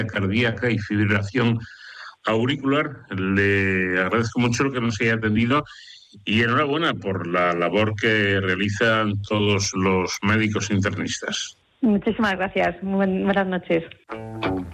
cardíaca y fibrilación auricular. Le agradezco mucho lo que nos haya atendido y enhorabuena por la labor que realizan todos los médicos internistas. Muchísimas gracias. Buenas noches.